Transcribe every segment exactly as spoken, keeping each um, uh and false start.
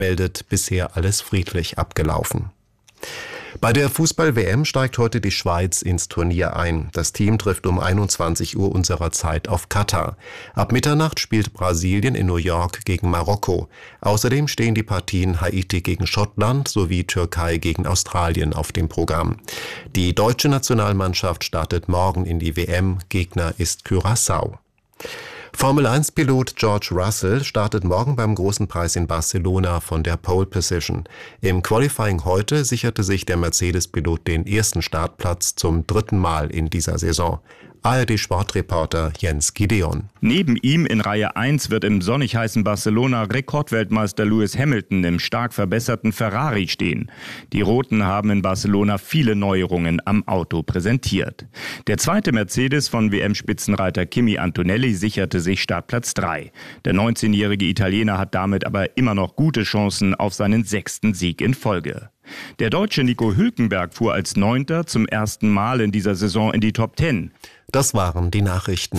meldet, bisher alles friedlich abgelaufen. Bei der Fußball-W M steigt heute die Schweiz ins Turnier ein. Das Team trifft um einundzwanzig Uhr unserer Zeit auf Katar. Ab Mitternacht spielt Brasilien in New York gegen Marokko. Außerdem stehen die Partien Haiti gegen Schottland sowie Türkei gegen Australien auf dem Programm. Die deutsche Nationalmannschaft startet morgen in die W M. Gegner ist Curaçao. Formel eins Pilot George Russell startet morgen beim Großen Preis in Barcelona von der Pole Position. Im Qualifying heute sicherte sich der Mercedes-Pilot den ersten Startplatz zum dritten Mal in dieser Saison. A R D-Sportreporter Jens Gideon. Neben ihm in Reihe eins wird im sonnig heißen Barcelona Rekordweltmeister Lewis Hamilton im stark verbesserten Ferrari stehen. Die Roten haben in Barcelona viele Neuerungen am Auto präsentiert. Der zweite Mercedes von W M-Spitzenreiter Kimi Antonelli sicherte sich Startplatz drei. Der neunzehnjährige Italiener hat damit aber immer noch gute Chancen auf seinen sechsten Sieg in Folge. Der Deutsche Nico Hülkenberg fuhr als Neunter zum ersten Mal in dieser Saison in die Top Ten. Das waren die Nachrichten.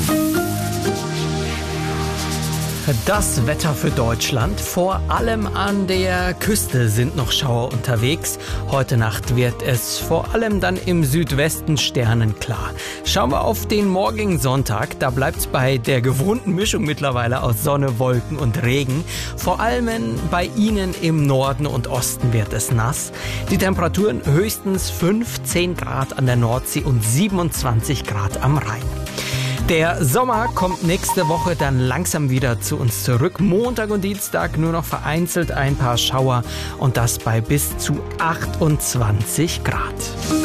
Das Wetter für Deutschland. Vor allem an der Küste sind noch Schauer unterwegs. Heute Nacht wird es vor allem dann im Südwesten sternenklar. Schauen wir auf den morgigen Sonntag. Da bleibt es bei der gewohnten Mischung mittlerweile aus Sonne, Wolken und Regen. Vor allem bei Ihnen im Norden und Osten wird es nass. Die Temperaturen höchstens fünfzehn Grad an der Nordsee und siebenundzwanzig Grad am Rhein. Der Sommer kommt nächste Woche dann langsam wieder zu uns zurück. Montag und Dienstag nur noch vereinzelt ein paar Schauer und das bei bis zu achtundzwanzig Grad.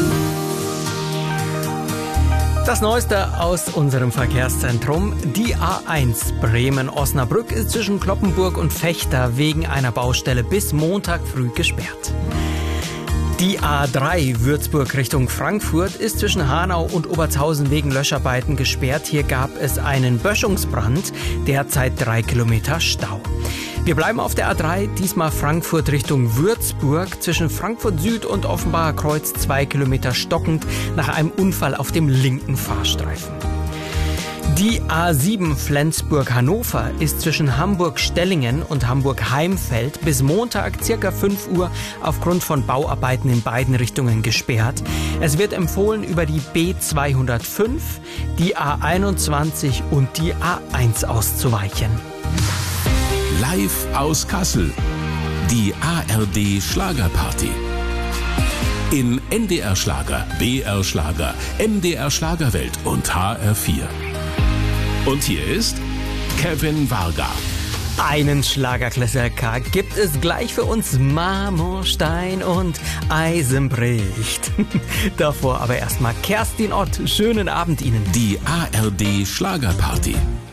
Das Neueste aus unserem Verkehrszentrum. Die A eins Bremen-Osnabrück ist zwischen Cloppenburg und Vechta wegen einer Baustelle bis Montag früh gesperrt. Die A drei Würzburg Richtung Frankfurt ist zwischen Hanau und Obertshausen wegen Löscharbeiten gesperrt. Hier gab es einen Böschungsbrand, derzeit drei Kilometer Stau. Wir bleiben auf der A drei, diesmal Frankfurt Richtung Würzburg, zwischen Frankfurt Süd und Offenbacher Kreuz zwei Kilometer stockend nach einem Unfall auf dem linken Fahrstreifen. Die A sieben Flensburg-Hannover ist zwischen Hamburg-Stellingen und Hamburg-Heimfeld bis Montag circa fünf Uhr aufgrund von Bauarbeiten in beiden Richtungen gesperrt. Es wird empfohlen, über die B zweihundertfünf, die A einundzwanzig und die A eins auszuweichen. Live aus Kassel. Die A R D Schlagerparty. In N D R Schlager, B R Schlager, M D R Schlagerwelt und H R vier. Und hier ist Kevin Varga. Einen Schlagerklassiker gibt es gleich für uns. Marmorstein und Eisen bricht. Davor aber erstmal Kerstin Ott. Schönen Abend Ihnen. Die A R D Schlagerparty.